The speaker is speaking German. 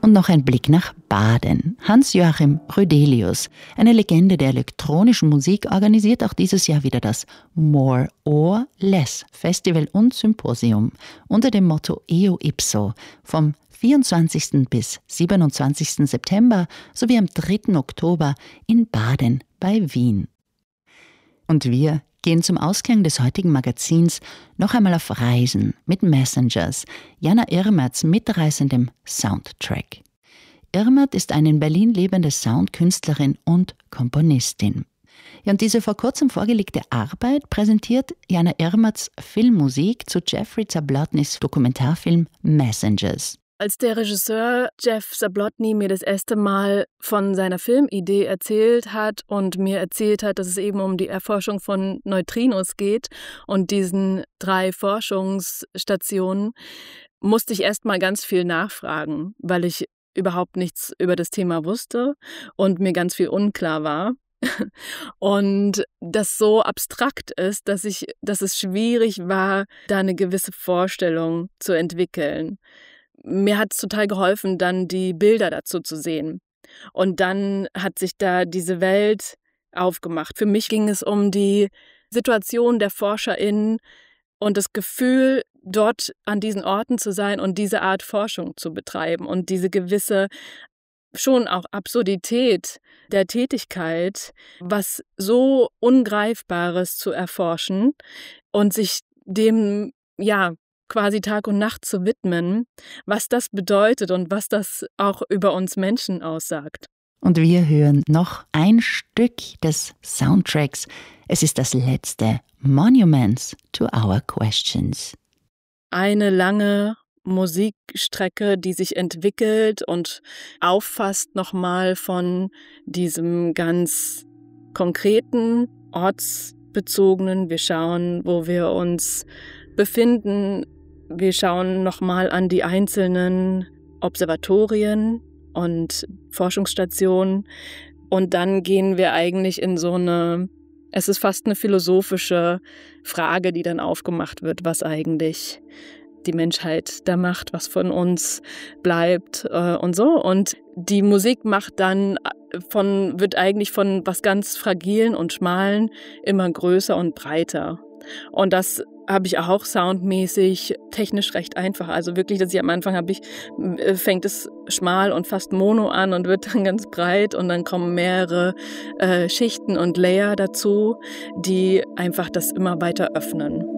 Und noch ein Blick nach Baden. Hans-Joachim Rödelius, eine Legende der elektronischen Musik, organisiert auch dieses Jahr wieder das More or Less Festival und Symposium unter dem Motto Eo Ipso vom 24. bis 27. September sowie am 3. Oktober in Baden bei Wien. Und wir gehen zum Ausklang des heutigen Magazins noch einmal auf Reisen mit Messengers, Jana Irmerts mitreißendem Soundtrack. Irmert ist eine in Berlin lebende Soundkünstlerin und Komponistin. Ja, und diese vor kurzem vorgelegte Arbeit präsentiert Jana Irmerts Filmmusik zu Jeffrey Zablotnys Dokumentarfilm Messengers. Als der Regisseur Jeff Zablotny mir das erste Mal von seiner Filmidee erzählt hat und mir erzählt hat, dass es eben um die Erforschung von Neutrinos geht und diesen 3 Forschungsstationen, musste ich erst mal ganz viel nachfragen, weil ich überhaupt nichts über das Thema wusste und mir ganz viel unklar war. Und das so abstrakt ist, dass es schwierig war, da eine gewisse Vorstellung zu entwickeln. Mir hat es total geholfen, dann die Bilder dazu zu sehen. Und dann hat sich da diese Welt aufgemacht. Für mich ging es um die Situation der ForscherInnen und das Gefühl, dort an diesen Orten zu sein und diese Art Forschung zu betreiben und diese gewisse schon auch Absurdität der Tätigkeit, was so Ungreifbares zu erforschen und sich dem, quasi Tag und Nacht zu widmen, was das bedeutet und was das auch über uns Menschen aussagt. Und wir hören noch ein Stück des Soundtracks. Es ist das letzte, Monuments to Our Questions. Eine lange Musikstrecke, die sich entwickelt und auffasst nochmal von diesem ganz konkreten, ortsbezogenen. Wir schauen, wo wir uns befinden. Wir schauen nochmal an die einzelnen Observatorien und Forschungsstationen und dann gehen wir eigentlich in es ist fast eine philosophische Frage, die dann aufgemacht wird, was eigentlich die Menschheit da macht, was von uns bleibt und so. Und die Musik wird eigentlich von was ganz Fragilen und Schmalen immer größer und breiter. Und das habe ich auch soundmäßig technisch recht einfach. Also wirklich, dass ich am Anfang fängt es schmal und fast mono an und wird dann ganz breit und dann kommen mehrere Schichten und Layer dazu, die einfach das immer weiter öffnen.